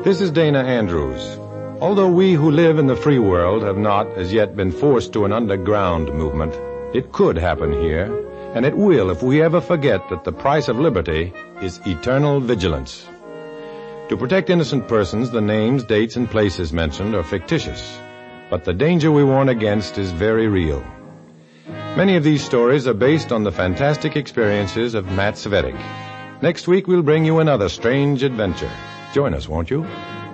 This is Dana Andrews. Although we who live in the free world have not as yet been forced to an underground movement, it could happen here, and it will if we ever forget that the price of liberty is eternal vigilance. To protect innocent persons, the names, dates, and places mentioned are fictitious, but the danger we warn against is very real. Many of these stories are based on the fantastic experiences of Matt Svettig. Next week, we'll bring you another strange adventure. Join us, won't you?